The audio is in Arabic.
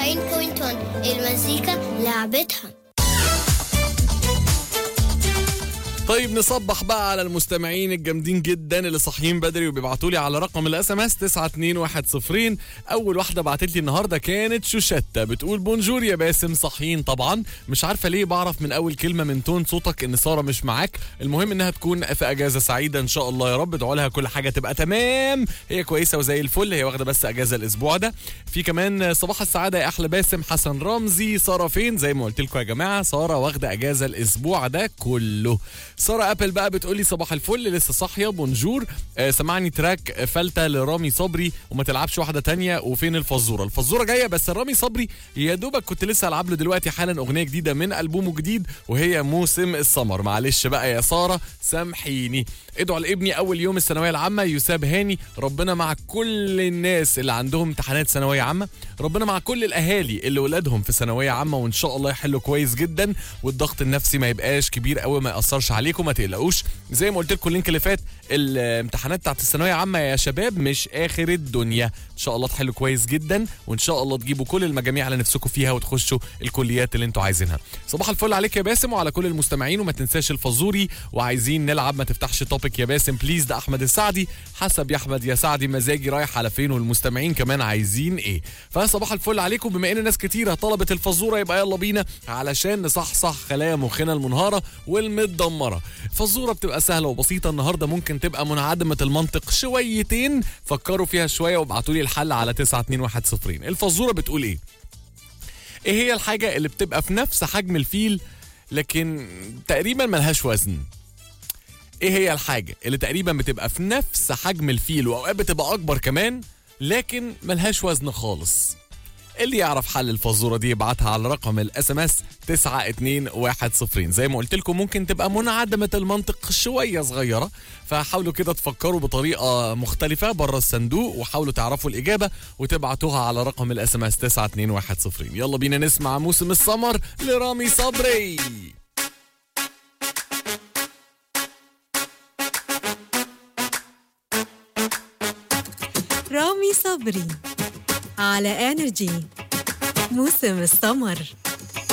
90.1 المزيكا لعبتها. طيب نصبح بقى على المستمعين الجامدين جدا اللي صاحيين بدري وبيبعتوا لي على رقم الاس ام اس 92110. اول واحده بعتت لي النهارده كانت شوشتة، بتقول بونجور يا باسم. صاحيين طبعا. مش عارفه ليه بعرف من اول كلمه من تون صوتك ان ساره مش معاك. المهم انها تكون في اجازه سعيده ان شاء الله يا رب. ادعوا لها كل حاجه تبقى تمام، هي كويسه وزي الفل، هي واخده بس اجازه الاسبوع ده. في كمان صباح السعاده يا احلى باسم، حسن رمزي. ساره فين؟ زي ما قلت لكم يا جماعه ساره واخده اجازه الاسبوع ده كله. ساره ابل بقى بتقولي صباح الفل، لسه صاحيه بونجور. سمعني تراك فلتة لرامي صبري وما تلعبش واحده تانية. وفين الفزوره؟ الفزوره جايه، بس رامي صبري يا دوبك كنت لسه العب له دلوقتي حالا اغنيه جديده من البومه جديد وهي موسم السمر. معلش بقى يا ساره سامحيني. ادعوا لابني اول يوم الثانويه العامه يساب هاني. ربنا مع كل الناس اللي عندهم امتحانات ثانويه عامه، ربنا مع كل الاهالي اللي ولادهم في ثانويه عامه، وان شاء الله يحلوا كويس جدا والضغط النفسي ما يبقاش كبير قوي، ما ياثرش عليكم، ما تقلقوش. زي ما قلت لكم اللينك اللي فات، الامتحانات بتاعت الثانويه عامه يا شباب مش اخر الدنيا، ان شاء الله تحلوا كويس جدا وان شاء الله تجيبوا كل المجاميع اللي نفسكم فيها وتخشوا الكليات اللي انتوا عايزينها. صباح الفل عليك يا باسم وعلى كل المستمعين، وما تنساش الفزوري وعايزين نلعب ما تفتحش توبيك يا باسم بليز. ده احمد السعدي. حسب يا احمد يا سعدي مزاجي رايح على فين والمستمعين كمان عايزين ايه. فصباح الفل عليكم. بما ان ناس كتيره طلبت الفزوره يبقى يلا بينا علشان نصحصح خلايا مخنا المنهاره والمتدمره. فزوره بتبقى سهله وبسيطه النهارده، ممكن تبقى منعدمه المنطق شويتين، فكروا فيها شويه وابعتوا لي الحل على 92110. الفزوره بتقول ايه هي الحاجه اللي بتبقى في نفس حجم الفيل لكن تقريبا ملهاش وزن؟ ايه هي الحاجه اللي تقريبا بتبقى في نفس حجم الفيل واوقات بتبقى اكبر كمان لكن ملهاش وزن خالص؟ اللي يعرف حل الفزوره دي يبعتها على رقم الاس ام اس 92110. زي ما قلت لكم ممكن تبقى منعدمه المنطق شويه صغيره، فحاولوا كده تفكروا بطريقه مختلفه بره الصندوق وحاولوا تعرفوا الاجابه وتبعتوها على رقم الاس ام اس 92110. يلا بينا نسمع موسم السمر لرامي صبري. رامي صبري على انرجي. موسم السمر.